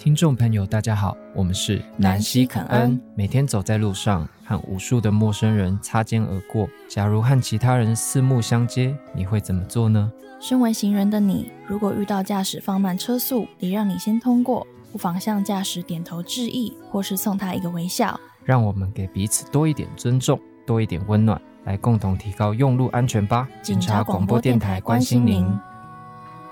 听众朋友大家好，我们是南西肯恩。 每天走在路上和无数的陌生人擦肩而过，假如和其他人四目相接，你会怎么做呢？ 身为行人的你，如果遇到驾驶放慢车速得让你先通过，不妨向驾驶点头致意，或是送他一个微笑。 让我们给彼此多一点尊重，多一点温暖，来共同提高用路安全吧。 警察广播电台关心您。